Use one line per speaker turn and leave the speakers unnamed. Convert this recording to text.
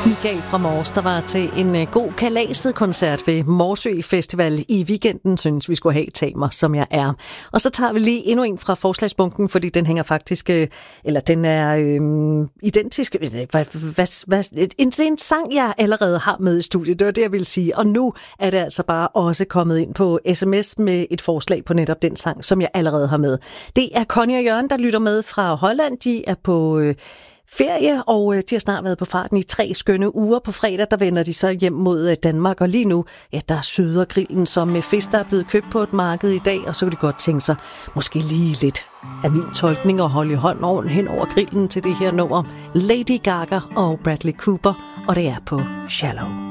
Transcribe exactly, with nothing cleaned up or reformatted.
Michael fra Mors, der var til en god Kalaset-koncert ved Morsø Festival i weekenden, synes vi skulle have Tag mig, som jeg er. Og så tager vi lige endnu en fra forslagsbunken, fordi den hænger faktisk, eller den er øhm, identisk. Hvad, hvad, hvad, en, det er en sang, jeg allerede har med i studiet, det var det, jeg ville sige. Og nu er det altså bare også kommet ind på sms med et forslag på netop den sang, som jeg allerede har med. Det er Connie og Jørgen, der lytter med fra Holland. De er på Øh, ferie, og de har snart været på farten i tre skønne uger. På fredag, der vender de så hjem mod Danmark, og lige nu, ja, der syder grillen som med fisk, der er blevet købt på et marked i dag, og så kan de godt tænke sig, måske lige lidt af min tolkning og holde i hånd oven hen over grillen til det her nummer. Lady Gaga og Bradley Cooper, og det er på Shallow.